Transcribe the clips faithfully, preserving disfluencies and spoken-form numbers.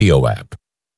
radio app.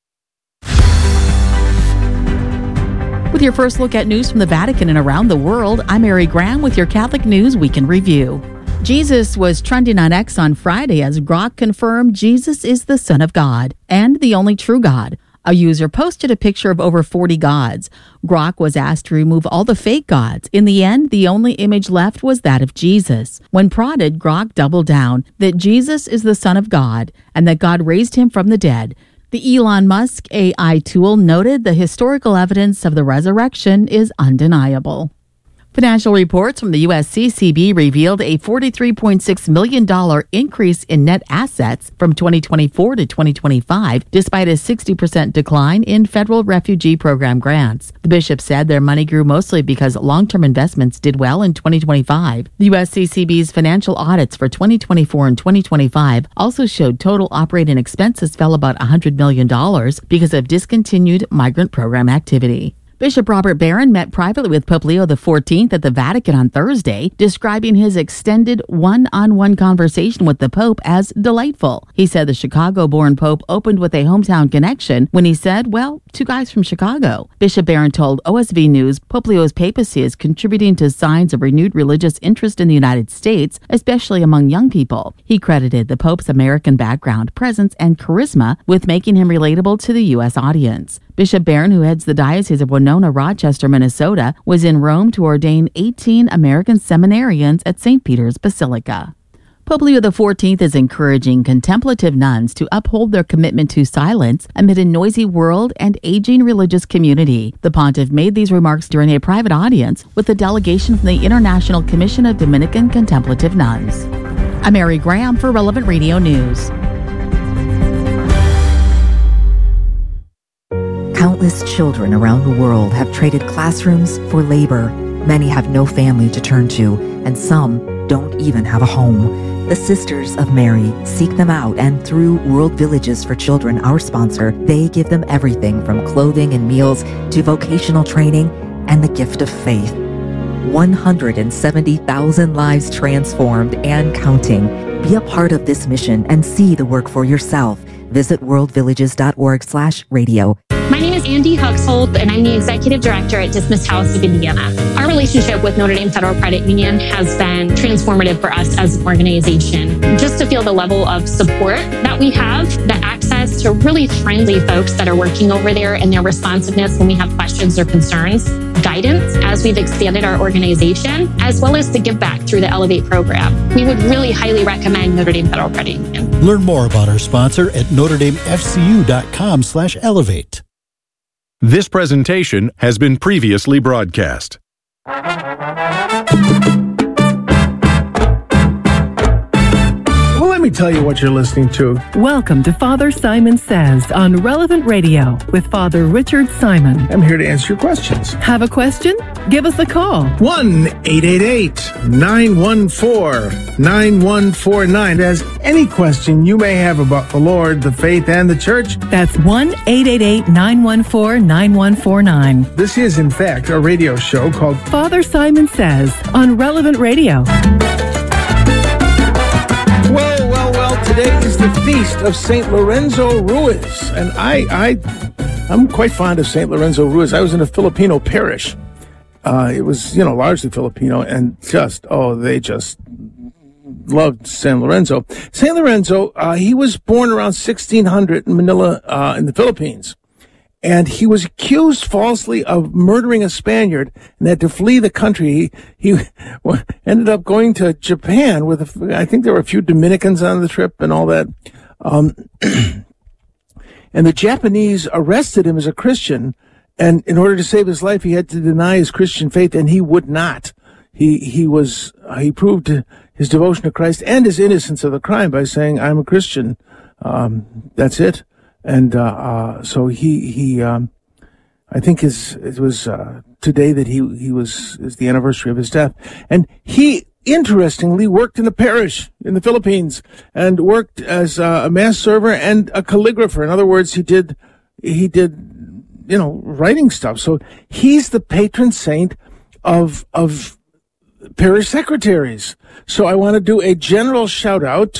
With your first look at news from the Vatican and around the world, I'm Mary Graham with your Catholic News Week in Review. Jesus was trending on X on Friday as Grok confirmed Jesus is the Son of God and the only true God. A user posted a picture of over forty gods. Grok was asked to remove all the fake gods. In the end, the only image left was that of Jesus. When prodded, Grok doubled down that Jesus is the Son of God and that God raised him from the dead. The Elon Musk A I tool noted the historical evidence of the resurrection is undeniable. Financial reports from the U S C C B revealed a forty-three point six million dollars increase in net assets from twenty twenty-four to twenty twenty-five, despite a sixty percent decline in federal refugee program grants. The bishop said their money grew mostly because long-term investments did well in twenty twenty-five. The U S C C B's financial audits for twenty twenty-four and twenty twenty-five also showed total operating expenses fell about one hundred million dollars because of discontinued migrant program activity. Bishop Robert Barron met privately with Pope Leo the fourteenth at the Vatican on Thursday, describing his extended one-on-one conversation with the Pope as delightful. He said the Chicago-born Pope opened with a hometown connection when he said, well, two guys from Chicago. Bishop Barron told O S V News Pope Leo's papacy is contributing to signs of renewed religious interest in the United States, especially among young people. He credited the Pope's American background, presence, and charisma with making him relatable to the U S audience. Bishop Barron, who heads the Diocese of Winona, Rochester, Minnesota, was in Rome to ordain eighteen American seminarians at Saint Peter's Basilica. Pope Leo the fourteenth is encouraging contemplative nuns to uphold their commitment to silence amid a noisy world and aging religious community. The pontiff made these remarks during a private audience with a delegation from the International Commission of Dominican Contemplative Nuns. I'm Mary Graham for Relevant Radio News. Countless children around the world have traded classrooms for labor. Many have no family to turn to, and some don't even have a home. The Sisters of Mary seek them out, and through World Villages for Children, our sponsor, they give them everything from clothing and meals to vocational training and the gift of faith. one hundred seventy thousand lives transformed and counting. Be a part of this mission and see the work for yourself. Visit worldvillages.org slash radio. My name is Andy Huxhold, and I'm the Executive Director at Dismissed House of Indiana. Our relationship with Notre Dame Federal Credit Union has been transformative for us as an organization. Just to feel the level of support that we have, the access to really friendly folks that are working over there, and their responsiveness when we have questions or concerns, guidance as we've expanded our organization, as well as the give back through the Elevate program. We would really highly recommend Notre Dame Federal Credit Union. Learn more about our sponsor at notre dame f c u dot com slash elevate. This presentation has been previously broadcast. Well, let me tell you what you're listening to. Welcome to Father Simon Says on Relevant Radio with Father Richard Simon. I'm here to answer your questions. Have a question? Give us a call. one eight eight eight, nine one four, nine one four nine. As any question you may have about the Lord, the faith, and the church. That's one eight eight eight, nine one four, nine one four nine. This is, in fact, a radio show called Father Simon Says on Relevant Radio. Well, well, well, today is the feast of Saint Lorenzo Ruiz. And I, I, I'm quite fond of Saint Lorenzo Ruiz. I was in a Filipino parish. Uh, it was, you know, largely Filipino, and just, oh, they just loved San Lorenzo. Saint Lorenzo, uh, he was born around sixteen hundred in Manila, uh, in the Philippines. And he was accused falsely of murdering a Spaniard and had to flee the country. He, he ended up going to Japan with, a, I think there were a few Dominicans on the trip and all that. Um, and the Japanese arrested him as a Christian. And in order to save his life, he had to deny his Christian faith, and he would not. He, he was, uh, he proved his devotion to Christ and his innocence of the crime by saying, I'm a Christian. Um, that's it. And, uh, uh, so he, he, um, I think his, it was, uh, today that he, he was, is the anniversary of his death. And he, interestingly, worked in a parish in the Philippines and worked as a mass server and a calligrapher. In other words, he did, he did, you know, writing stuff. So he's the patron saint of, of parish secretaries. So I want to do a general shout out to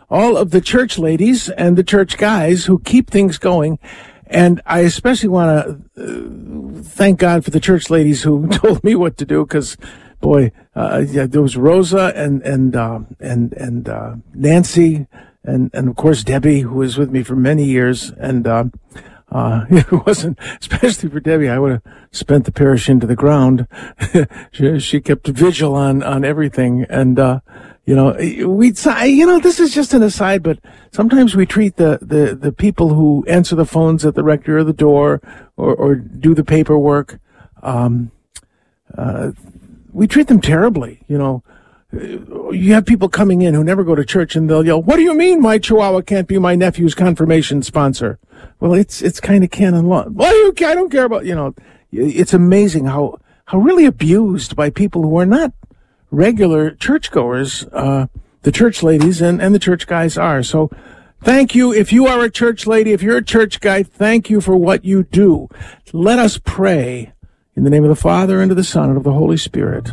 all of the church ladies and the church guys who keep things going. And I especially want to uh, thank God for the church ladies who told me what to do, because, boy, uh, yeah, there was Rosa and and uh, and and uh, Nancy and and of course Debbie, who was with me for many years. And uh, uh, it wasn't, especially for Debbie, I would have spent the parish into the ground. she, she kept vigil on on everything. And uh, you know, we you know this is just an aside, but sometimes we treat the, the, the people who answer the phones at the rectory or the door or, or do the paperwork, um, uh, we treat them terribly. You know, you have people coming in who never go to church and they'll yell, "What do you mean my Chihuahua can't be my nephew's confirmation sponsor?" Well, it's, it's kind of canon law. Well, you, I don't care about, you know, it's amazing how, how really abused by people who are not regular churchgoers, uh, the church ladies and, and the church guys are. So thank you. If you are a church lady, if you're a church guy, thank you for what you do. Let us pray in the name of the Father, and of the Son, and of the Holy Spirit.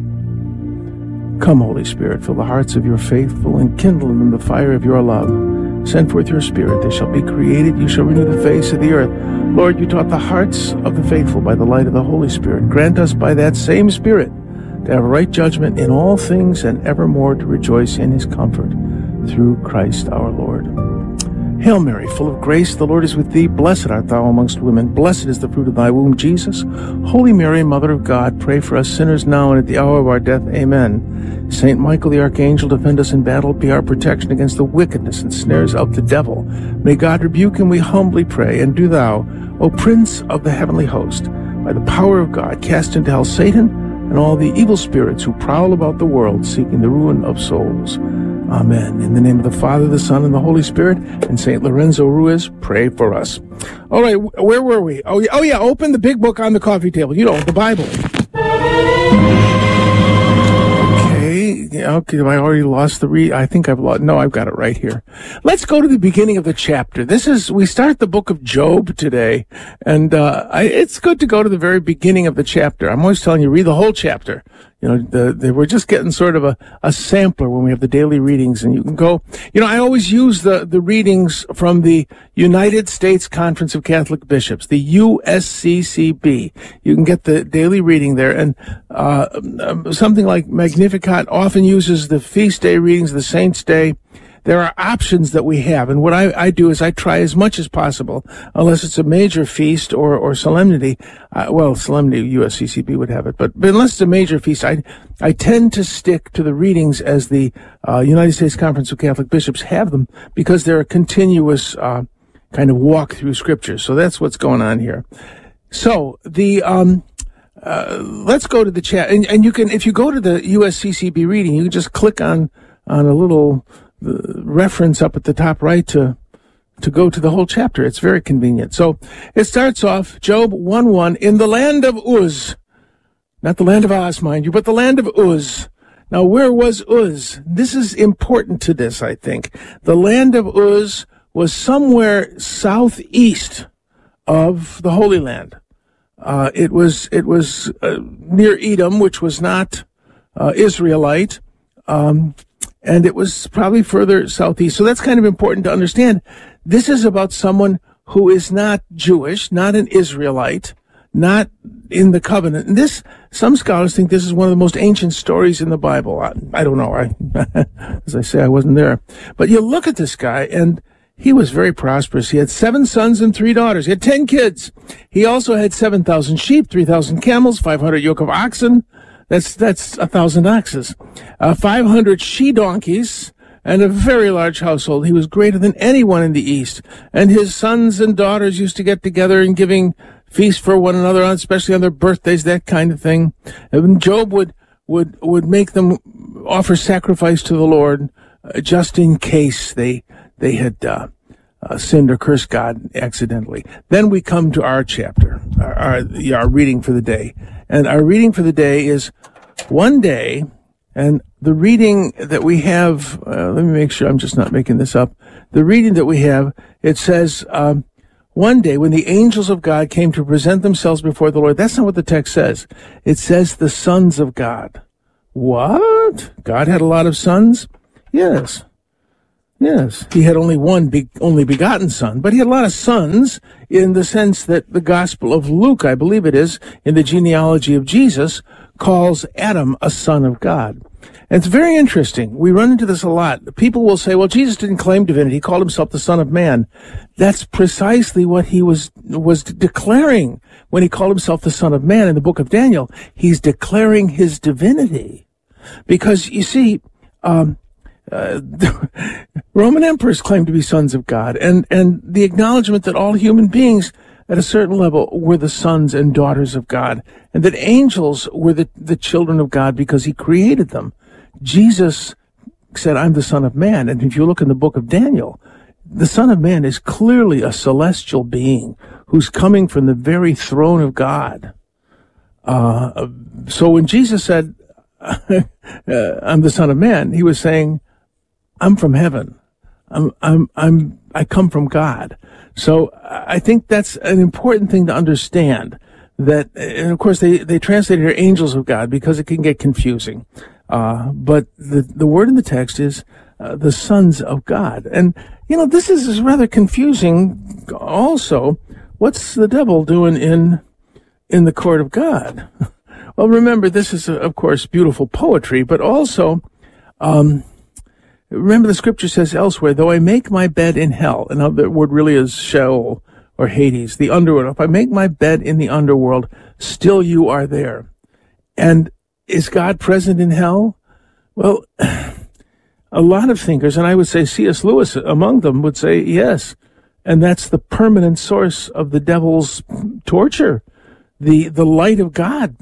Come, Holy Spirit, fill the hearts of your faithful and kindle in them the fire of your love. Send forth your Spirit, they shall be created. You shall renew the face of the earth. Lord, you taught the hearts of the faithful by the light of the Holy Spirit. Grant us by that same Spirit to have right judgment in all things, and evermore to rejoice in his comfort, through Christ our Lord. Hail Mary, full of grace, the Lord is with thee. Blessed art thou amongst women. Blessed is the fruit of thy womb, Jesus. Holy Mary, Mother of God, pray for us sinners now and at the hour of our death. Amen. Saint Michael the Archangel, defend us in battle. Be our protection against the wickedness and snares of the devil. May God rebuke him, we humbly pray. And do thou, O Prince of the heavenly host, by the power of God, cast into hell Satan and all the evil spirits who prowl about the world, seeking the ruin of souls. Amen. In the name of the Father, the Son, and the Holy Spirit. And Saint Lorenzo Ruiz, pray for us. All right, where were we? Oh, yeah, oh yeah, open the big book on the coffee table. You know, the Bible. Okay, yeah, okay, have I already lost the read? I think I've lost, no, I've got it right here. Let's go to the beginning of the chapter. This is, we start the book of Job today, and uh, I, it's good to go to the very beginning of the chapter. I'm always telling you, read the whole chapter. You know, the, the, we're just getting sort of a, a sampler when we have the daily readings, and you can go, you know, I always use the, the readings from the United States Conference of Catholic Bishops, the U S C C B. You can get the daily reading there, and, uh, something like Magnificat often uses the feast day readings, the Saints' Day. There are options that we have, and what I, I do is I try as much as possible, unless it's a major feast or, or solemnity. Uh, well, solemnity, U S C C B would have it, but, but unless it's a major feast, I I tend to stick to the readings as the uh, United States Conference of Catholic Bishops have them, because they're a continuous uh, kind of walk through Scripture. So that's what's going on here. So the um, uh, let's go to the chat, and, and you can, if you go to the U S C C B reading, you can just click on on a little the reference up at the top right to to go to the whole chapter. It's very convenient. So it starts off, Job one one, in the land of Uz. Not the land of Oz, mind you, but the land of Uz. Now, where was Uz? This is important to this, I think. The land of Uz was somewhere southeast of the Holy Land. Uh, it was, it was uh, near Edom, which was not uh, Israelite. Um, And it was probably further southeast. So that's kind of important to understand. This is about someone who is not Jewish, not an Israelite, not in the covenant. And this, some scholars think this is one of the most ancient stories in the Bible. I, I don't know. I, as I say, I wasn't there. But you look at this guy, and he was very prosperous. He had seven sons and three daughters. He had ten kids. He also had seven thousand sheep, three thousand camels, five hundred yoke of oxen. That's, that's a thousand oxes, uh, five hundred she-donkeys, and a very large household. He was greater than anyone in the East. And his sons and daughters used to get together and giving feasts for one another, especially on their birthdays, that kind of thing. And Job would, would, would make them offer sacrifice to the Lord, uh, just in case they, they had, uh, uh, sinned or cursed God accidentally. Then we come to our chapter, our, our, our reading for the day. And our reading for the day is one day, and the reading that we have, uh, let me make sure I'm just not making this up. The reading that we have, it says, um, one day when the angels of God came to present themselves before the Lord. That's not what the text says. It says the sons of God. What? God had a lot of sons? Yes. Yes, he had only one be- only begotten son, but he had a lot of sons in the sense that the Gospel of Luke, I believe it is, in the genealogy of Jesus, calls Adam a son of God. And it's very interesting. We run into this a lot. People will say, well, Jesus didn't claim divinity. He called himself the Son of Man. That's precisely what he was was declaring when he called himself the Son of Man in the book of Daniel. He's declaring his divinity. Because, you see, um, uh, Roman emperors claimed to be sons of God, and, and the acknowledgement that all human beings at a certain level were the sons and daughters of God, and that angels were the, the children of God because he created them. Jesus said, I'm the Son of Man. And if you look in the book of Daniel, the Son of Man is clearly a celestial being who's coming from the very throne of God. Uh, so when Jesus said, uh, I'm the Son of Man, he was saying, I'm from heaven. I'm, I'm, I'm, I come from God. So I think that's an important thing to understand, that, and of course they, they translated here angels of God because it can get confusing. Uh, but the, the word in the text is, uh, the sons of God. And, you know, this is, is rather confusing also. What's the devil doing in, in the court of God? Well, remember, this is, of course, beautiful poetry, but also, um, remember the scripture says elsewhere, though I make my bed in hell, and the word really is Sheol or Hades, the underworld. If I make my bed in the underworld, still you are there. And is God present in hell? Well, a lot of thinkers, and I would say C S Lewis among them, would say yes. And that's the permanent source of the devil's torture. The, the light of God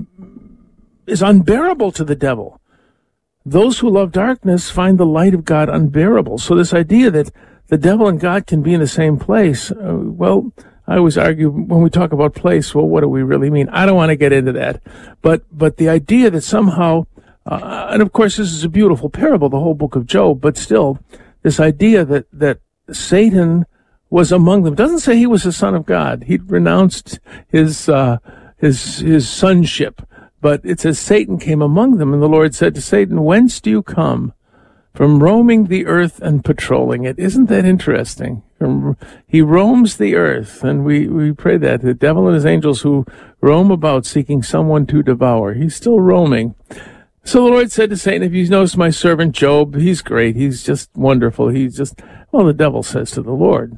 is unbearable to the devil. Those who love darkness find the light of God unbearable. So this idea that the devil and God can be in the same place, uh, well, I always argue when we talk about place, well, what do we really mean? I don't want to get into that. But but the idea that somehow, uh, and of course this is a beautiful parable, the whole book of Job, but still, this idea that, that Satan was among them doesn't say he was the son of God. He renounced his uh, his his sonship. But it says Satan came among them, and the Lord said to Satan, whence do you come? From roaming the earth and patrolling it. Isn't that interesting? He roams the earth, and we, we pray that. The devil and his angels who roam about seeking someone to devour. He's still roaming. So the Lord said to Satan, if you notice my servant Job, he's great. He's just wonderful. He's just, well, the devil says to the Lord,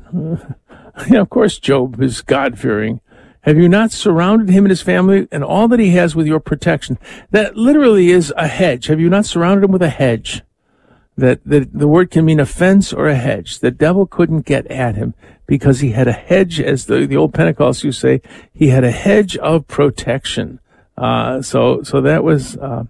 yeah, of course Job is God-fearing. Have you not surrounded him and his family and all that he has with your protection? That literally is a hedge. Have you not surrounded him with a hedge? That, that the word can mean a fence or a hedge. The devil couldn't get at him because he had a hedge, as the, the old Pentecostals used to say, he had a hedge of protection. Uh, so, so that was, uh,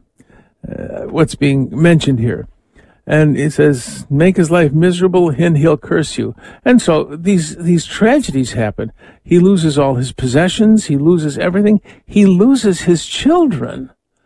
uh, what's being mentioned here. And it says, make his life miserable and he'll curse you. And so these, these tragedies happen. He loses all his possessions. He loses everything. He loses his children.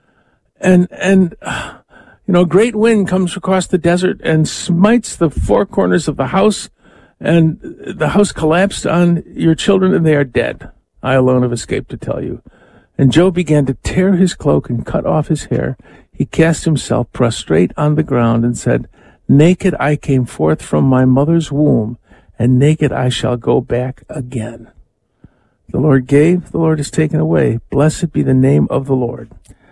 And, and, uh, you know, a great wind comes across the desert and smites the four corners of the house, and the house collapsed on your children and they are dead. I alone have escaped to tell you. And Job began to tear his cloak and cut off his hair. He cast himself prostrate on the ground and said, naked I came forth from my mother's womb, and naked I shall go back again. The Lord gave, the Lord has taken away. Blessed be the name of the Lord.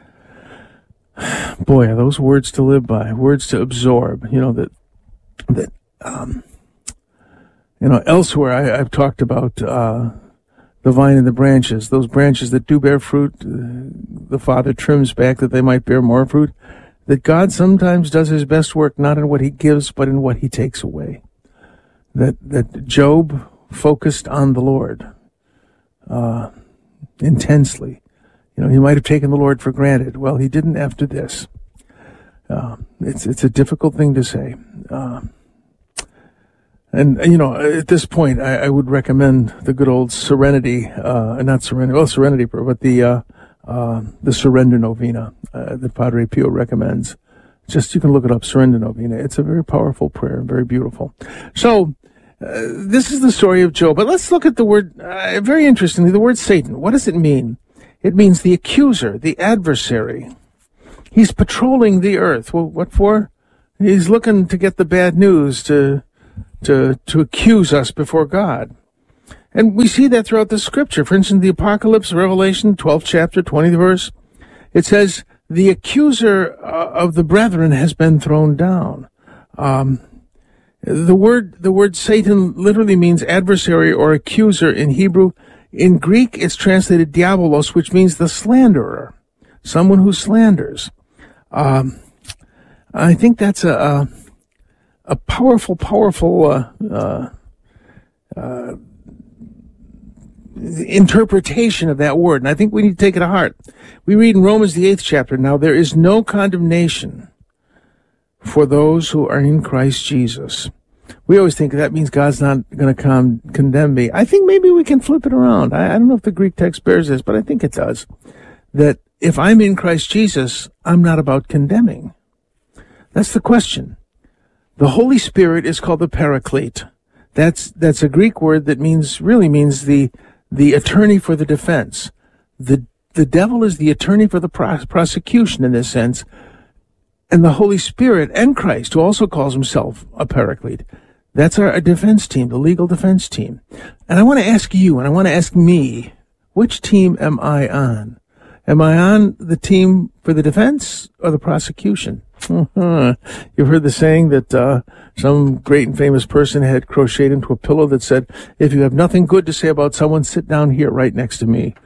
Boy, are those words to live by, words to absorb. You know, that, that, um, you know, elsewhere I, I've talked about, uh, the vine and the branches, those branches that do bear fruit, uh, the Father trims back that they might bear more fruit, that God sometimes does his best work not in what he gives, but in what he takes away. That, that Job focused on the Lord, uh, intensely. You know, he might have taken the Lord for granted. Well, he didn't after this. Uh, it's, it's a difficult thing to say. Uh, And, you know, at this point, I, I would recommend the good old Serenity, uh, not Serenity, well, Serenity, but the, uh, uh, the Surrender Novena, uh, that Padre Pio recommends. Just, you can look it up, Surrender Novena. It's a very powerful prayer, very beautiful. So, uh, this is the story of Job. But let's look at the word, uh, very interestingly, the word Satan. What does it mean? It means the accuser, the adversary. He's patrolling the earth. Well, what for? He's looking to get the bad news to, to, to accuse us before God. And we see that throughout the scripture. For instance, the Apocalypse, Revelation, twelfth chapter, twentieth verse, it says, the accuser uh, of the brethren has been thrown down. Um, the word, the word Satan literally means adversary or accuser in Hebrew. In Greek, it's translated diabolos, which means the slanderer, someone who slanders. Um, I think that's a, a, a powerful, powerful, uh, uh, uh, interpretation of that word, and I think we need to take it to heart. We read in Romans the eighth chapter, now there is no condemnation for those who are in Christ Jesus. We always think that means God's not going to con- condemn me. I think maybe we can flip it around. I, I don't know if the Greek text bears this, but I think it does. That if I'm in Christ Jesus, I'm not about condemning. That's the question. The Holy Spirit is called the Paraclete. That's that's a Greek word that means really means the the attorney for the defense. The the devil is the attorney for the pros- prosecution in this sense, and the Holy Spirit and Christ, who also calls himself a Paraclete, that's our, our defense team, the legal defense team. And I want to ask you, and I want to ask me, which team am I on? Am I on the team for the defense or the prosecution? Uh-huh. You've heard the saying that uh, some great and famous person had crocheted into a pillow that said, if you have nothing good to say about someone, sit down here right next to me.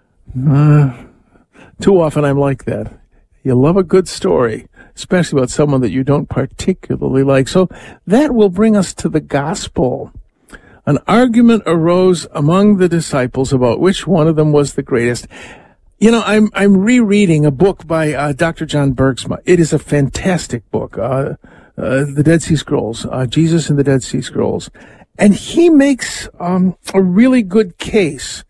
Uh, too often I'm like that. You love a good story, especially about someone that you don't particularly like. So that will bring us to the gospel. An argument arose among the disciples about which one of them was the greatest. You know, I'm I'm rereading a book by uh, Doctor John Bergsma. It is a fantastic book, uh, uh, The Dead Sea Scrolls, uh, Jesus and the Dead Sea Scrolls. And he makes um, a really good case.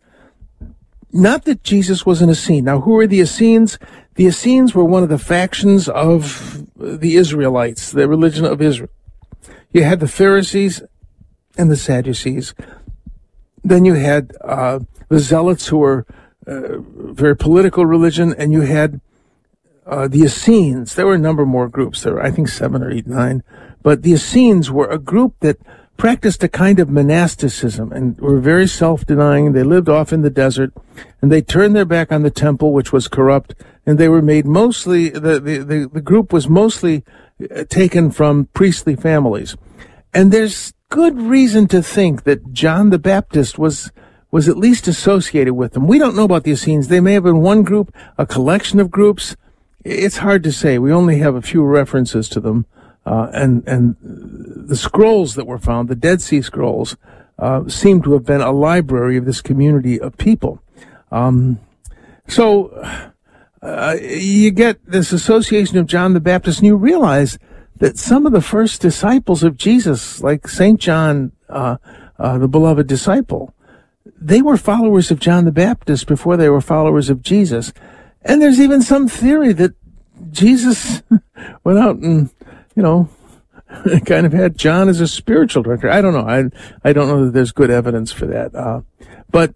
Not that Jesus was an Essene. Now, who are the Essenes? The Essenes were one of the factions of the Israelites, the religion of Israel. You had the Pharisees and the Sadducees. Then you had uh, the Zealots, who were Uh, very political religion, and you had uh, the Essenes. There were a number more groups. There were, I think, seven or eight, nine. But the Essenes were a group that practiced a kind of monasticism and were very self-denying. They lived off in the desert, and they turned their back on the temple, which was corrupt, and they were made mostly, the, the, the, the group was mostly taken from priestly families. And there's good reason to think that John the Baptist was was at least associated with them. We don't know about the Essenes. They may have been one group, a collection of groups. It's hard to say. We only have a few references to them. Uh, and, and the scrolls that were found, the Dead Sea Scrolls, uh, seem to have been a library of this community of people. Um, so, uh, you get this association of John the Baptist, and you realize that some of the first disciples of Jesus, like Saint John, uh, uh, the beloved disciple, they were followers of John the Baptist before they were followers of Jesus. And there's even some theory that Jesus went out and, you know, kind of had John as a spiritual director. I don't know. I I don't know that there's good evidence for that. Uh, but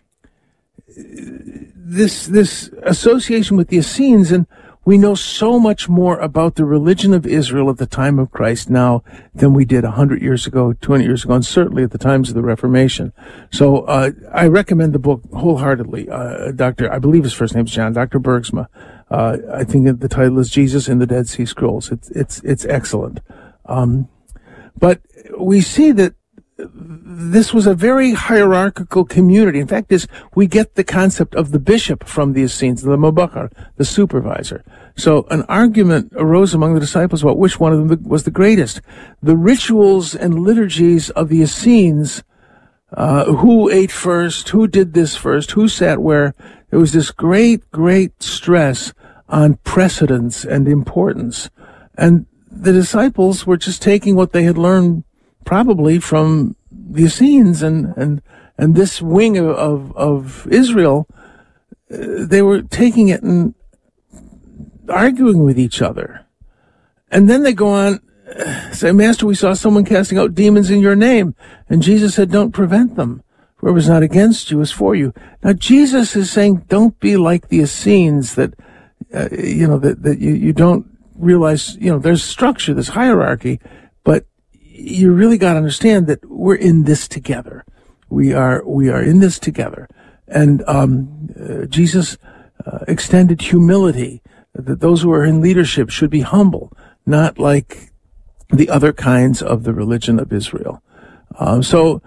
this this association with the Essenes, and we know so much more about the religion of Israel at the time of Christ now than we did one hundred years ago, two hundred years ago, and certainly at the times of the Reformation. So uh, I recommend the book wholeheartedly. Uh, Doctor, I believe his first name is John, Doctor Bergsma. Uh, I think that the title is Jesus in the Dead Sea Scrolls. It's it's it's excellent. Um, but we see that this was a very hierarchical community. In fact, this, we get the concept of the bishop from the Essenes, the Mabachar, the supervisor. So an argument arose among the disciples about which one of them was the greatest. The rituals and liturgies of the Essenes, uh, who ate first, who did this first, who sat where, there was this great, great stress on precedence and importance. And the disciples were just taking what they had learned probably from the Essenes and, and, and this wing of, of, of Israel. Uh, they were taking it and arguing with each other. And then they go on, uh, say, Master, we saw someone casting out demons in your name. And Jesus said, don't prevent them. Whoever's not against you is for you. Now, Jesus is saying, don't be like the Essenes, that, uh, you know, that, that you, you don't realize, you know, there's structure, there's hierarchy, but you really got to understand that we're in this together. We are, we are in this together. And, um, uh, Jesus, uh, extended humility, that those who are in leadership should be humble, not like the other kinds of the religion of Israel. Um, so,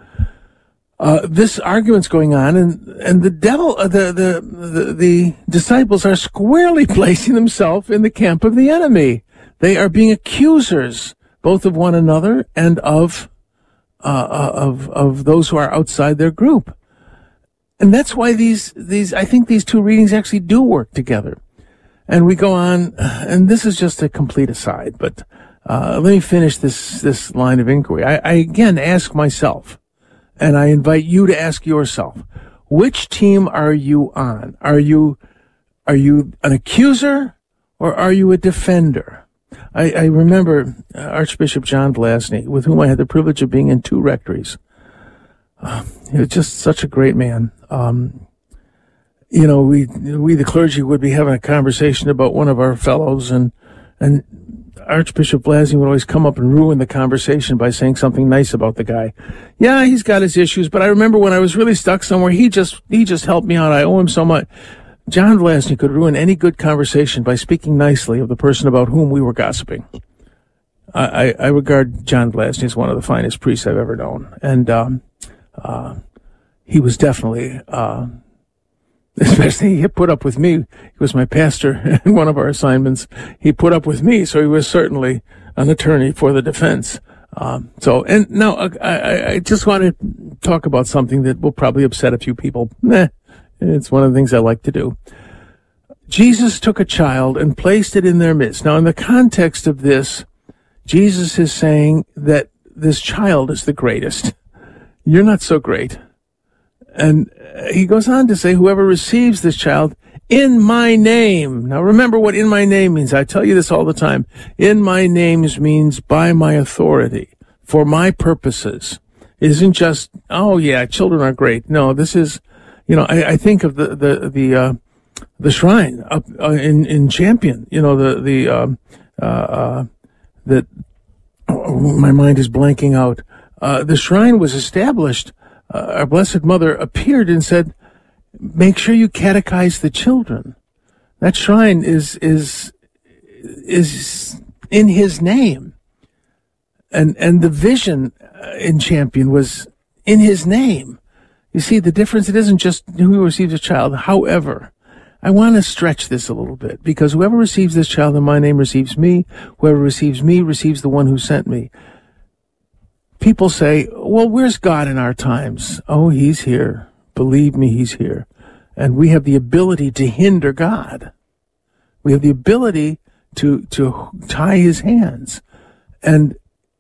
uh, this argument's going on, and, and the devil, uh, the, the, the, the disciples are squarely placing themselves in the camp of the enemy. They are being accusers, both of one another and of, uh, of, of those who are outside their group. And that's why these, these, I think these two readings actually do work together. And we go on, and this is just a complete aside, but, uh, let me finish this, this line of inquiry. I, I again ask myself, and I invite you to ask yourself, which team are you on? Are you, are you an accuser or are you a defender? I, I remember Archbishop John Vlasny, with whom I had the privilege of being in two rectories. Uh, he was just such a great man. Um, you know, we, we, the clergy, would be having a conversation about one of our fellows, and, and Archbishop Vlasny would always come up and ruin the conversation by saying something nice about the guy. Yeah, he's got his issues, but I remember when I was really stuck somewhere, he just, he just helped me out. I owe him so much. John Vlasny could ruin any good conversation by speaking nicely of the person about whom we were gossiping. I, I, I regard John Vlasny as one of the finest priests I've ever known. And, um, uh, he was definitely, uh, especially he put up with me. He was my pastor in one of our assignments. He put up with me, so he was certainly an attorney for the defense. Um, so, and now I, I, I just want to talk about something that will probably upset a few people. Nah, it's one of the things I like to do. Jesus took a child and placed it in their midst. Now, in the context of this, Jesus is saying that this child is the greatest. You're not so great. And he goes on to say, whoever receives this child in my name. Now remember what in my name means. I tell you this all the time. In my names means by my authority, for my purposes. It isn't just, oh yeah, children are great. No, this is, you know, I, I think of the, the, the, uh, the shrine up uh, in, in Champion, you know, the, the, um, uh, uh, that, oh, my mind is blanking out. Uh, the shrine was established. Uh, our Blessed Mother appeared and said, make sure you catechize the children. That shrine is, is, is in his name. And, and the vision in Champion was in his name. You see the difference? It isn't just who receives a child. However, I want to stretch this a little bit, because whoever receives this child in my name receives me. Whoever receives me receives the one who sent me. People say, well, where's God in our times? Oh, he's here. Believe me, he's here. And we have the ability to hinder God. We have the ability to, to tie his hands. And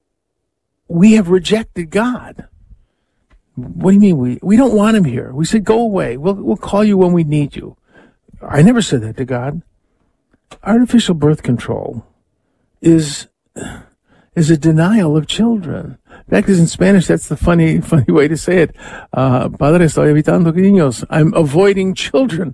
we have rejected God. What do you mean? We, we don't want him here. We said, go away. We'll, we'll call you when we need you. I never said that to God. Artificial birth control is, is a denial of children. In fact, in Spanish, that's the funny, funny way to say it. Uh, Padre, estoy evitando niños. I'm avoiding children.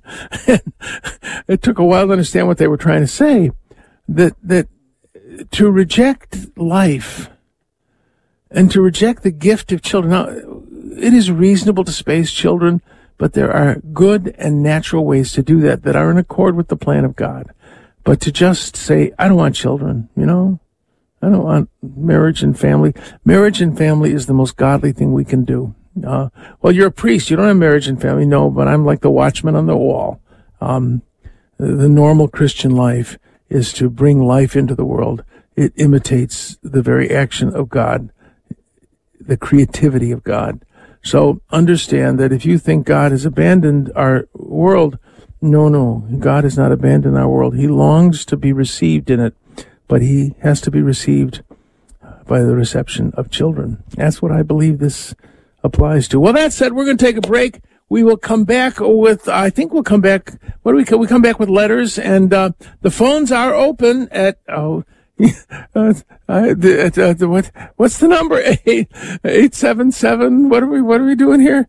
It took a while to understand what they were trying to say. That, that to reject life and to reject the gift of children. Now, it is reasonable to space children, but there are good and natural ways to do that that are in accord with the plan of God. But to just say, I don't want children, you know? I don't want marriage and family. Marriage and family is the most godly thing we can do. Uh, well, you're a priest. You don't have marriage and family. No, but I'm like the watchman on the wall. Um, the normal Christian life is to bring life into the world. It imitates the very action of God, the creativity of God. So understand that if you think God has abandoned our world, no, no, God has not abandoned our world. He longs to be received in it. But he has to be received by the reception of children. That's what I believe this applies to. Well, that said, we're going to take a break. We will come back with, I think we'll come back, what do we, we come back with letters, and uh, the phones are open at, oh, uh, uh, the, uh, the, what, what's the number? Eight, eight seven seven, what are we, what are we doing here?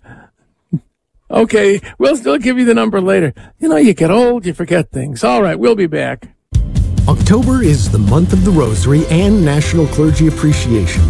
Okay, we'll still give you the number later. You know, you get old, you forget things. All right, we'll be back. October is the month of the Rosary and National Clergy Appreciation Month.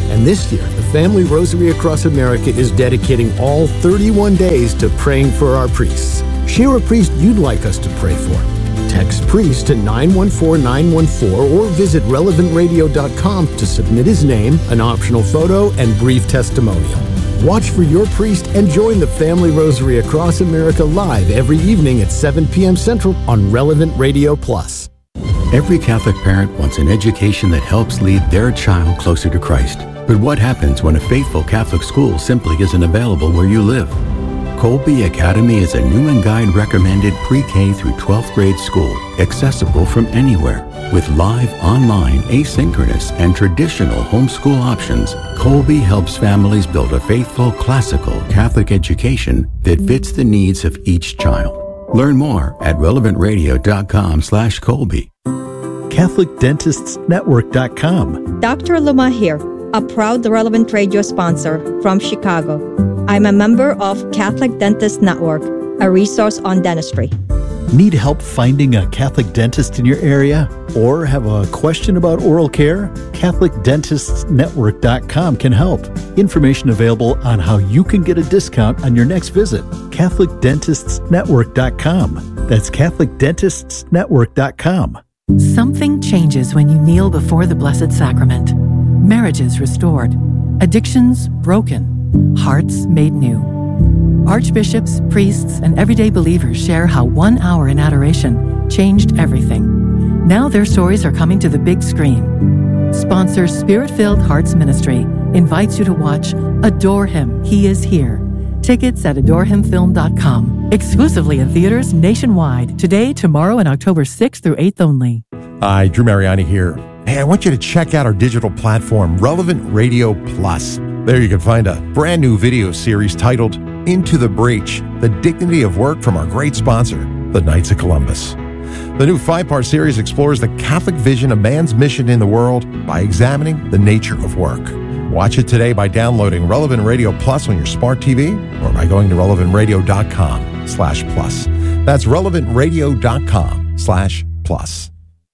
And this year, the Family Rosary Across America is dedicating all thirty-one days to praying for our priests. Share a priest you'd like us to pray for. Text priest to nine one four nine one four or visit relevant radio dot com to submit his name, an optional photo, and brief testimonial. Watch for your priest and join the Family Rosary Across America live every evening at seven p.m. Central on Relevant Radio Plus. Every Catholic parent wants an education that helps lead their child closer to Christ. But what happens when a faithful Catholic school simply isn't available where you live? Colby Academy is a new and guide recommended pre-K through twelfth grade school, accessible from anywhere. With live, online, asynchronous, and traditional homeschool options, Colby helps families build a faithful, classical Catholic education that fits the needs of each child. Learn more at relevant radio dot com slash Colby. Catholic Dentists Network dot com. Doctor Luma here, a proud Relevant Radio sponsor from Chicago. I'm a member of Catholic Dentists Network, a resource on dentistry. Need help finding a Catholic dentist in your area? Or have a question about oral care? Catholic Dentists Network dot com can help. Information available on how you can get a discount on your next visit. Catholic Dentists Network dot com. That's Catholic Dentists Network dot com. Something changes when you kneel before the Blessed Sacrament. Marriages restored. Addictions broken. Hearts made new. Archbishops, priests, and everyday believers share how one hour in adoration changed everything. Now their stories are coming to the big screen. Sponsor Spirit-Filled Hearts Ministry invites you to watch Adore Him, He Is Here. Tickets at adore him film dot com. Exclusively in theaters nationwide. Today, tomorrow, and October sixth through eighth only. Hi, Drew Mariani here. Hey, I want you to check out our digital platform, Relevant Radio Plus. There you can find a brand new video series titled Into the Breach, The Dignity of Work from our great sponsor, the Knights of Columbus. The new five-part series explores the Catholic vision of man's mission in the world by examining the nature of work. Watch it today by downloading Relevant Radio Plus on your smart T V or by going to relevant radio dot com slash plus. That's relevant radio dot com slash plus.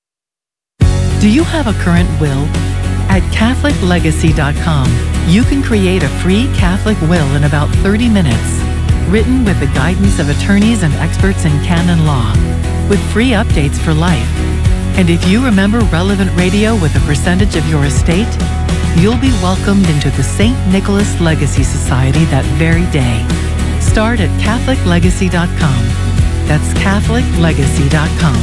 Do you have a current will? At Catholic Legacy dot com, you can create a free Catholic will in about thirty minutes, written with the guidance of attorneys and experts in canon law, with free updates for life. And if you remember Relevant Radio with a percentage of your estate, you'll be welcomed into the Saint Nicholas Legacy Society that very day. Start at Catholic Legacy dot com. That's Catholic Legacy dot com.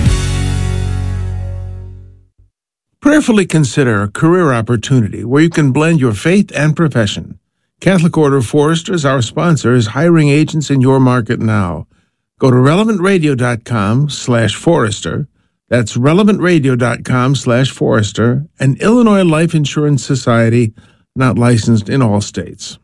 Prayerfully consider a career opportunity where you can blend your faith and profession. Catholic Order Foresters, our sponsor, is hiring agents in your market now. Go to relevant radio dot com slash Forester. That's relevant radio dot com slash Forester, an Illinois Life Insurance Society not licensed in all states.